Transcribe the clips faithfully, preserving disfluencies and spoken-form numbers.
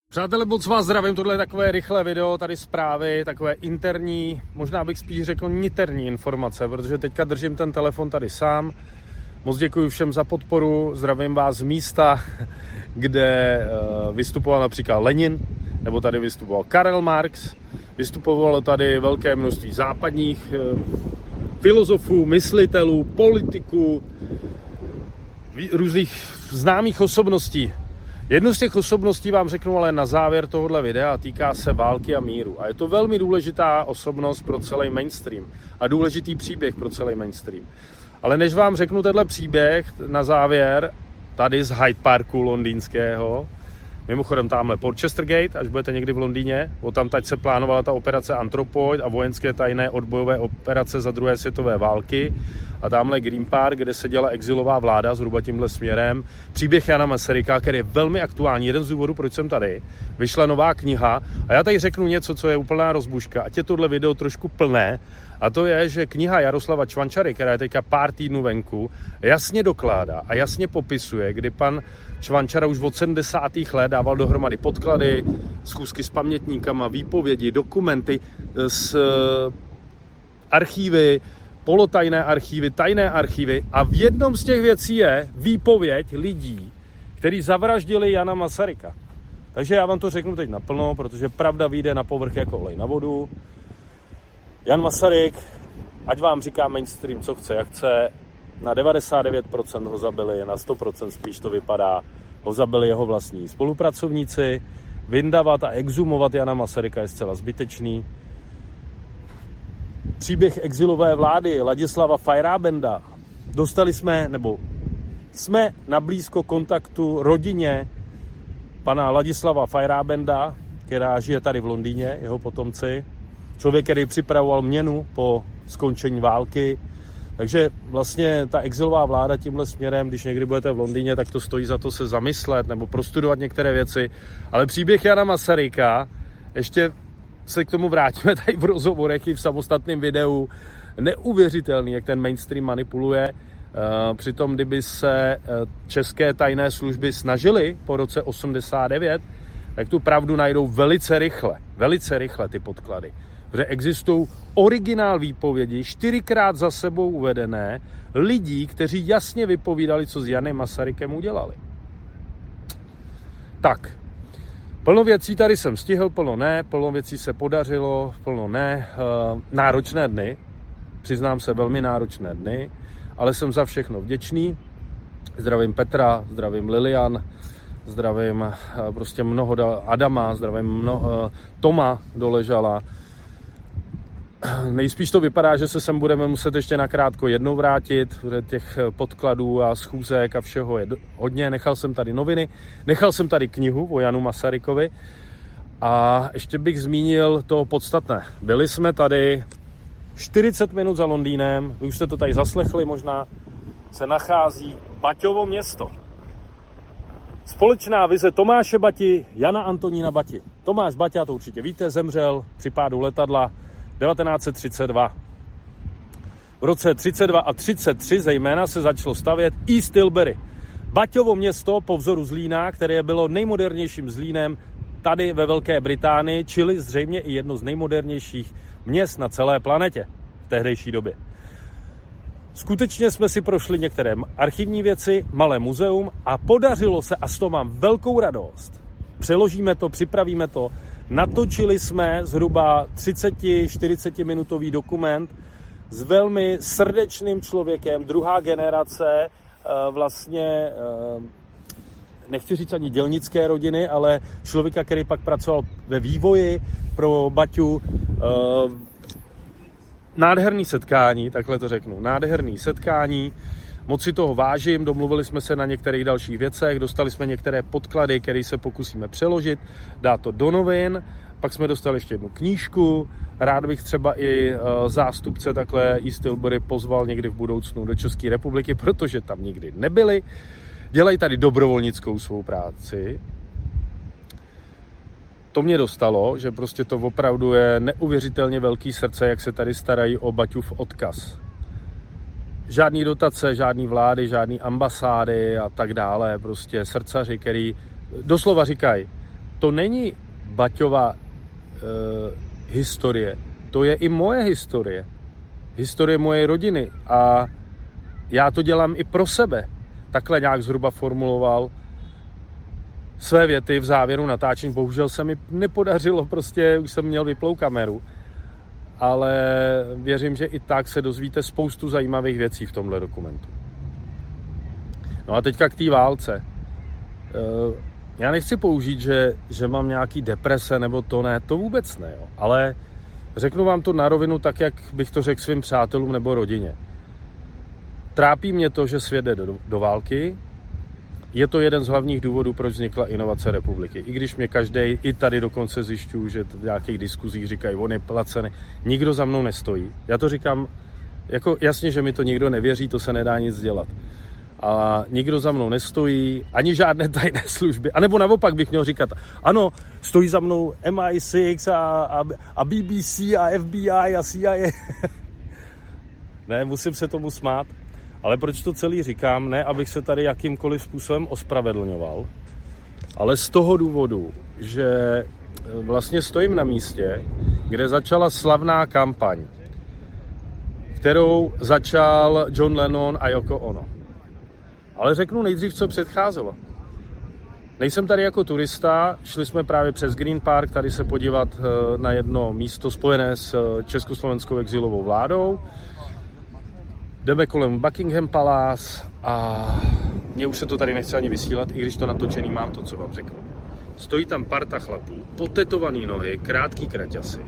Přátelé, moc vás zdravím, tohle je takové rychlé video, tady zprávy, takové interní, možná bych spíš řekl niterní informace, protože teďka držím ten telefon tady sám. Moc děkuji všem za podporu, zdravím vás z místa, kde vystupoval například Lenin, nebo tady vystupoval Karel Marx, vystupovalo tady velké množství západních filozofů, myslitelů, politiků, různých známých osobností. Jednu z těch osobností vám řeknu ale na závěr tohohle videa, týká se války a míru. A je to velmi důležitá osobnost pro celý mainstream a důležitý příběh pro celý mainstream. Ale než vám řeknu tenhle příběh na závěr, tady z Hyde Parku londýnského, mimochodem tamhle Porchester Gate, až budete někdy v Londýně, o tam teď se plánovala ta operace Anthropoid a vojenské tajné odbojové operace za druhé světové války. A tamhle Green Park, kde se děla exilová vláda zhruba tímhle směrem. Příběh Jana Masaryka, který je velmi aktuální, jeden z důvodů, proč jsem tady. Vyšla nová kniha a já tady řeknu něco, co je úplná rozbuška, ať je tohle video trošku plné. A to je, že kniha Jaroslava Čvančary, která je teďka pár týdnů venku, jasně dokládá a jasně popisuje, kdy pan Čvančara už od sedmdesátých let dával dohromady podklady, schůzky s pamětníkama, výpovědi, dokumenty z archívy, polotajné archívy, tajné archívy a v jednom z těch věcí je výpověď lidí, kteří zavraždili Jana Masaryka. Takže já vám to řeknu teď naplno, protože pravda vyjde na povrch jako olej na vodu. Jan Masaryk, ať vám říká mainstream, co chce, jak chce, na devadesát devět procent ho zabili, na sto procent spíš to vypadá, ho zabili jeho vlastní spolupracovníci. Vyndavat a exhumovat Jana Masaryka je zcela zbytečný. Příběh exilové vlády Ladislava Fajrábenda. Dostali jsme, nebo jsme na blízko kontaktu rodině pana Ladislava Fajrábenda, která žije tady v Londýně, jeho potomci. Člověk, který připravoval měnu po skončení války. Takže vlastně ta exilová vláda tímhle směrem, když někdy budete v Londýně, tak to stojí za to se zamyslet nebo prostudovat některé věci. Ale příběh Jana Masaryka, ještě se k tomu vrátíme tady v rozhovorech i v samostatném videu, neuvěřitelný, jak ten mainstream manipuluje. Přitom, kdyby se české tajné služby snažily po roce osmdesát devět, tak tu pravdu najdou velice rychle, velice rychle ty podklady. Protože existují originál výpovědi, čtyřikrát za sebou uvedené, lidí, kteří jasně vypovídali, co s Janem Masarykem udělali. Tak, plno věcí tady jsem stihl, plno ne, plno věcí se podařilo, plno ne. Náročné dny, přiznám se, velmi náročné dny, ale jsem za všechno vděčný. Zdravím Petra, zdravím Lilian, zdravím prostě mnoho Adama, zdravím mnoho, Toma Doležala. Nejspíš to vypadá, že se sem budeme muset ještě nakrátko jednou vrátit, protože těch podkladů a schůzek a všeho je hodně. Nechal jsem tady noviny, nechal jsem tady knihu o Janu Masarykovi a ještě bych zmínil to podstatné. Byli jsme tady čtyřicet minut za Londýnem, vy už jste to tady zaslechli možná, se nachází Baťovo město. Společná vize Tomáše Bati, Jana Antonína Bati. Tomáš Baťa, to určitě víte, zemřel při pádu letadla devatenáct set třicet dva. V roce třicet dva a třicet tři zejména se začalo stavět East Tilbury. Baťovo město po vzoru Zlína, které bylo nejmodernějším Zlínem tady ve Velké Británii, čili zřejmě i jedno z nejmodernějších měst na celé planetě v tehdejší době. Skutečně jsme si prošli některé archivní věci, malé muzeum a podařilo se, a z toho mám velkou radost, přeložíme to, připravíme to, natočili jsme zhruba třicet až čtyřicet minutový dokument s velmi srdečným člověkem, druhá generace, vlastně, nechci říct ani dělnické rodiny, ale člověka, který pak pracoval ve vývoji pro Baťu. Nádherný setkání, takhle to řeknu, nádherný setkání. Moc si toho vážím, domluvili jsme se na některých dalších věcech, dostali jsme některé podklady, které se pokusíme přeložit, dát to do novin, pak jsme dostali ještě jednu knížku, rád bych třeba i zástupce takhle East Tilbury pozval někdy v budoucnu do České republiky, protože tam nikdy nebyli, dělají tady dobrovolnickou svou práci. To mě dostalo, že prostě to opravdu je neuvěřitelně velký srdce, jak se tady starají o Baťův odkaz. Žádný dotace, žádný vlády, žádný ambasády a tak dále, prostě srdcaři, který doslova říkají, to není Baťova e, historie, to je i moje historie. Historie mojej rodiny a já to dělám i pro sebe. Takhle nějak zhruba formuloval své věty v závěru natáčení. Bohužel se mi nepodařilo, prostě už jsem měl vyplou kameru. Ale věřím, že i tak se dozvíte spoustu zajímavých věcí v tomhle dokumentu. No a teďka k té válce. Já nechci použít, že, že mám nějaký deprese nebo to ne, to vůbec ne, jo. Ale řeknu vám to na rovinu tak, jak bych to řekl svým přátelům nebo rodině. Trápí mě to, že svět jde do, do války. Je to jeden z hlavních důvodů, proč vznikla inovace republiky. I když mě každý, i tady dokonce zjišťuju, že v nějakých diskuzích říkají, on je placený. Nikdo za mnou nestojí. Já to říkám, jako jasně, že mi to nikdo nevěří, to se nedá nic dělat. A nikdo za mnou nestojí, ani žádné tajné služby. A nebo naopak bych měl říkat, ano, stojí za mnou M I šest a, a, a B B C a F B I a C I A. Ne, musím se tomu smát. Ale proč to celý říkám? Ne, abych se tady jakýmkoliv způsobem ospravedlňoval, ale z toho důvodu, že vlastně stojím na místě, kde začala slavná kampaň, kterou začal John Lennon a Yoko Ono. Ale řeknu nejdřív, co předcházelo. Nejsem tady jako turista, šli jsme právě přes Green Park, tady se podívat na jedno místo spojené s československou exilovou vládou. Jdeme kolem Buckingham Palace a mně už se to tady nechce ani vysílat, i když to natočený mám, to, co vám řeknu. Stojí tam parta chlapů, potetovaný nohy, krátký kraťasy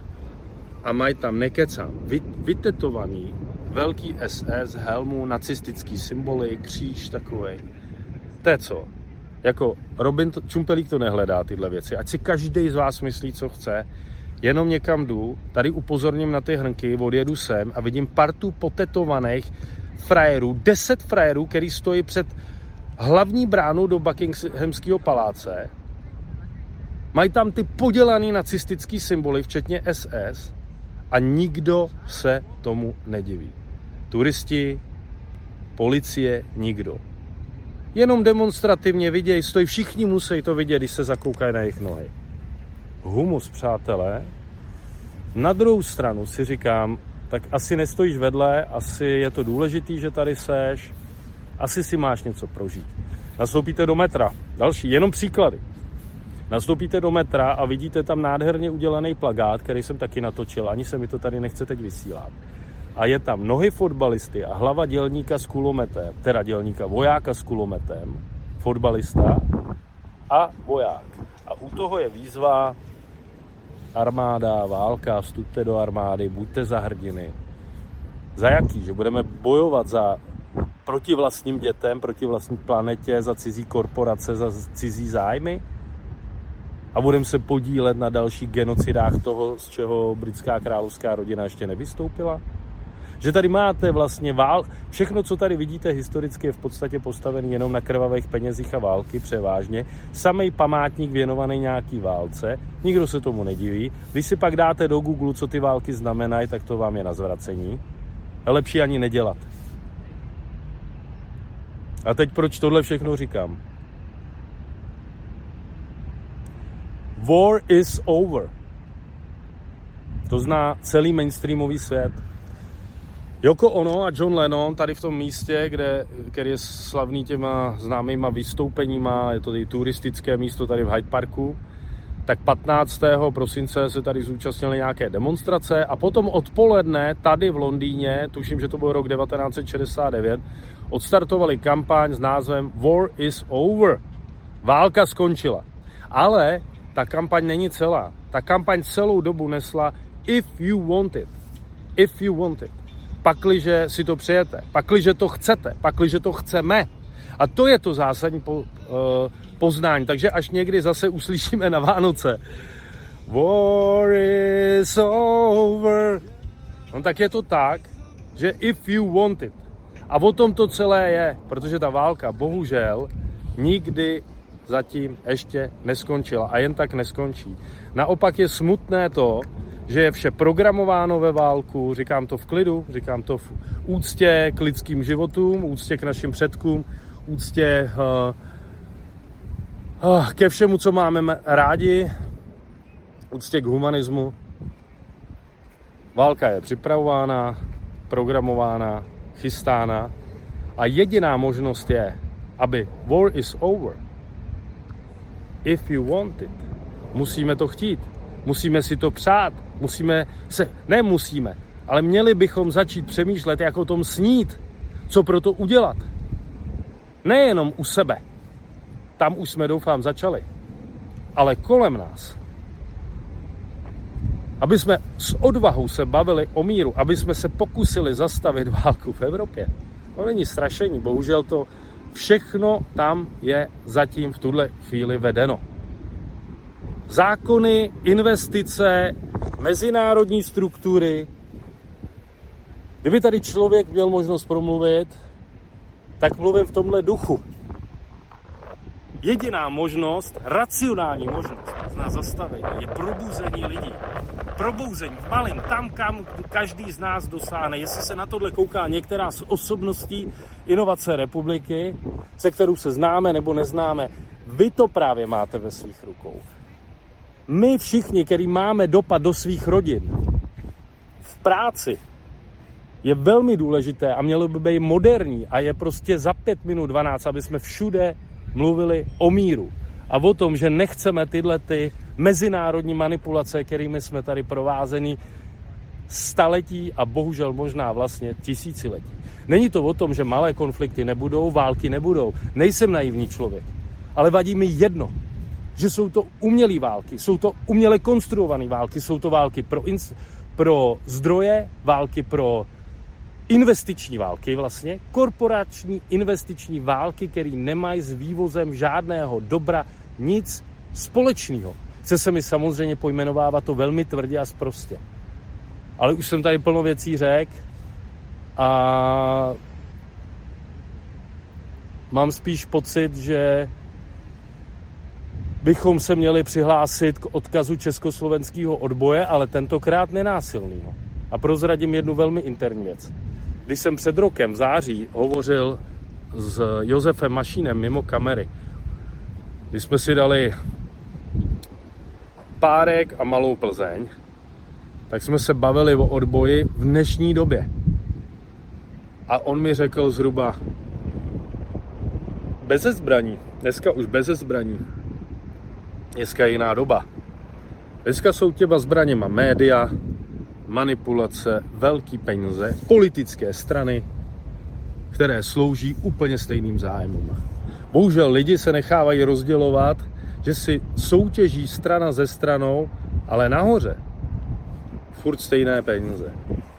a mají tam, nekecám, vy, vytetovaný velký S S, helmu, nacistický symboly, kříž takovej. To je co? Jako Robin Čumpelík to nehledá tyhle věci, ať si každý z vás myslí, co chce. Jenom někam jdu, tady upozorním na ty hrnky, odjedu sem a vidím partu potetovaných frajerů, deset frajerů, který stojí před hlavní bránou do Buckinghamského paláce. Mají tam ty podělaný nacistický symboly, včetně S S, a nikdo se tomu nediví. Turisti, policie, nikdo. Jenom demonstrativně vidějí, stojí, všichni musí to vidět, když se zakoukají na jejich nohy. Humus, přátelé. Na druhou stranu si říkám, tak asi nestojíš vedle, asi je to důležitý, že tady seš, asi si máš něco prožít. Nastoupíte do metra, další, jenom příklady. Nastoupíte do metra a vidíte tam nádherně udělaný plakát, který jsem taky natočil, ani se mi to tady nechce teď vysílat. A je tam nohy fotbalisty a hlava dělníka s kulometem, teda dělníka, vojáka s kulometem, fotbalista a voják. A u toho je výzva armáda, válka, vstupte do armády, buďte za hrdiny. Za jaký? Že budeme bojovat za proti vlastním dětem, proti vlastní planetě, za cizí korporace, za cizí zájmy? A budeme se podílet na dalších genocidách toho, z čeho britská královská rodina ještě nevystoupila? Že tady máte vlastně vál... Všechno, co tady vidíte historicky, je v podstatě postavené jenom na krvavých penězích a války, převážně. Samej památník věnovaný nějaký válce, nikdo se tomu nediví. Když si pak dáte do Google, co ty války znamenají, tak to vám je na zvracení. A lepší ani nedělat. A teď proč tohle všechno říkám? War is over. To zná celý mainstreamový svět. Yoko Ono a John Lennon tady v tom místě, kde, který je slavný těma známýma vystoupeníma, je to tady turistické místo tady v Hyde Parku, tak patnáctého prosince se tady zúčastnili nějaké demonstrace a potom odpoledne tady v Londýně, tuším, že to byl rok devatenáct set šedesát devět, odstartovali kampaň s názvem War is over. Válka skončila. Ale ta kampaň není celá. Ta kampaň celou dobu nesla if you want it. If you want it. Pakliže si to přejete, pakliže to chcete, pakliže to chceme. A to je to zásadní po, uh, poznání. Takže až někdy zase uslyšíme na Vánoce War is over. No tak je to tak, že if you want it. A o tom to celé je, protože ta válka bohužel nikdy zatím ještě neskončila a jen tak neskončí. Naopak je smutné to, že je vše programováno ve válku, říkám to v klidu, říkám to v úctě k lidským životům, úctě k našim předkům, úctě uh, Ke všemu, co máme rádi, úctě k humanismu. Válka je připravována, programována, chystána a jediná možnost je, aby war is over. If you want it. Musíme to chtít, musíme si to přát, musíme se, ne musíme, ale měli bychom začít přemýšlet, jak o tom snít, co pro to udělat. Nejenom u sebe, tam už jsme doufám začali, ale kolem nás. Aby jsme s odvahou se bavili o míru, aby jsme se pokusili zastavit válku v Evropě. To není strašení, bohužel to všechno tam je zatím v tuhle chvíli vedeno. Zákony, investice, mezinárodní struktury. Kdyby tady člověk měl možnost promluvit, tak mluvím v tomhle duchu. Jediná možnost, racionální možnost na zastavení je probuzení lidí. Probouzení v malém, tam, kam každý z nás dosáhne. Jestli se na tohle kouká některá z osobností inovace republiky, se kterou se známe nebo neznáme, vy to právě máte ve svých rukou. My všichni, který máme dopad do svých rodin, v práci, je velmi důležité a mělo by být moderní a je prostě za pět minut dvanáct, aby jsme všude mluvili o míru a o tom, že nechceme tyhle ty mezinárodní manipulace, kterými jsme tady provázeni staletí a bohužel možná vlastně tisíciletí. Není to o tom, že malé konflikty nebudou, války nebudou. Nejsem naivní člověk, ale vadí mi jedno, že jsou to umělé války, jsou to uměle konstruované války, jsou to války pro, ins- pro zdroje, války pro investiční války vlastně, korporační investiční války, které nemají s vývozem žádného dobra nic společného. Chce se mi samozřejmě pojmenovávat to velmi tvrdě a sprostě. Ale už jsem tady plno věcí řekl a mám spíš pocit, že bychom se měli přihlásit k odkazu československého odboje, ale tentokrát nenásilného. A prozradím jednu velmi interní věc. Když jsem před rokem v září hovořil s Josefem Mašínem mimo kamery, když jsme si dali párek a malou Plzeň, tak jsme se bavili o odboji v dnešní době. A on mi řekl zhruba beze zbraní, dneska už beze zbraní, dneska je jiná doba. Dneska jsou těma zbraněma média, manipulace, velký peníze, politické strany, které slouží úplně stejným zájmům. Bohužel lidi se nechávají rozdělovat, že si soutěží strana ze stranou, ale nahoře furt stejné peníze.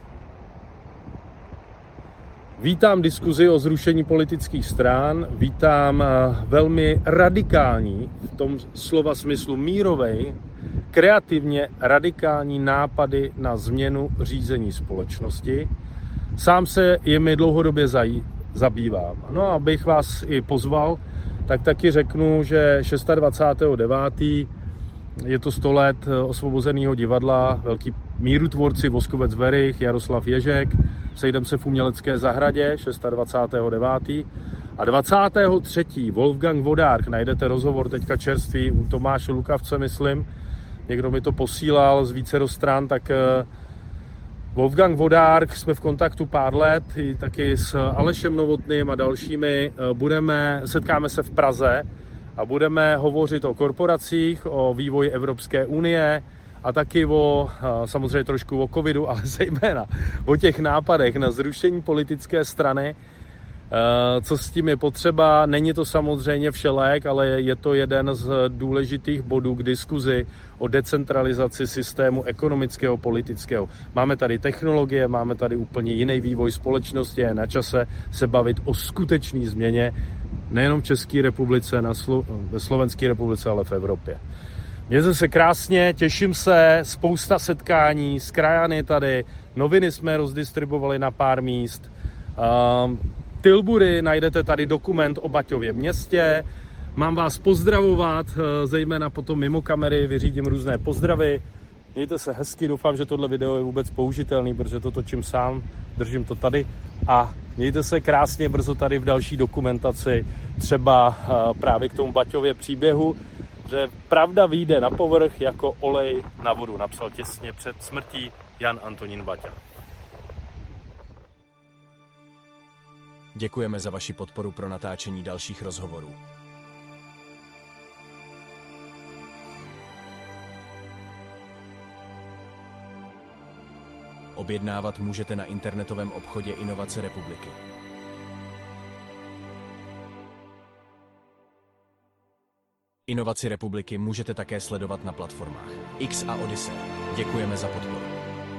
Vítám diskuzi o zrušení politických stran, vítám velmi radikální, v tom slova smyslu mírovej, kreativně radikální nápady na změnu řízení společnosti. Sám se jimi dlouhodobě zají, zabývám. No a abych vás i pozval, tak taky řeknu, že dvacátého šestého devátého je to sto let osvobozeného divadla, velký mírutvorci Voskovec Verich, Jaroslav Ježek, sejdeme se v Umělecké zahradě dvacátého šestého devátého a dvacátého třetího Wolfgang Vodárk, najdete rozhovor teďka čerstvý u Tomáše Lukavce, myslím, někdo mi to posílal z více stran, tak Wolfgang Vodárk, jsme v kontaktu pár let, i taky s Alešem Novotným a dalšími, budeme, setkáme se v Praze a budeme hovořit o korporacích, o vývoji Evropské unie a taky o, samozřejmě trošku o covidu, ale zejména o těch nápadech na zrušení politické strany, co s tím je potřeba. Není to samozřejmě všelék, ale je to jeden z důležitých bodů k diskuzi o decentralizaci systému ekonomického, politického. Máme tady technologie, máme tady úplně jiný vývoj společnosti, je na čase se bavit o skutečné změně nejenom v České republice, na Slo- ve Slovenské republice, ale v Evropě. Mějte se krásně, těším se, spousta setkání s krajany tady, noviny jsme rozdistribuovali na pár míst. Um, Tilbury, najdete tady dokument o Baťově městě. Mám vás pozdravovat, zejména potom mimo kamery, vyřídím různé pozdravy. Mějte se hezky, doufám, že tohle video je vůbec použitelný, protože to točím sám, držím to tady a Mějte se krásně, brzo tady v další dokumentaci, třeba právě k tomu Baťově příběhu, že pravda vyjde na povrch jako olej na vodu, napsal těsně před smrtí Jan Antonín Baťa. Děkujeme za vaši podporu pro natáčení dalších rozhovorů. Objednávat můžete na internetovém obchodě Inovace republiky. Inovaci republiky můžete také sledovat na platformách X a Odyssey. Děkujeme za podporu.